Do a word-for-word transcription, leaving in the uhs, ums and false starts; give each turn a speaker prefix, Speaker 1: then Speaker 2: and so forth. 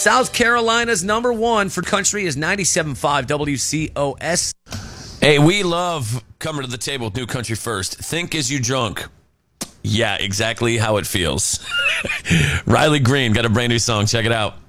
Speaker 1: South Carolina's number one for country is ninety-seven point five W C O S. Hey, we love coming to the table with New Country First. Think as you drunk. Yeah, exactly how it feels. Riley Green got a brand new song. Check it out.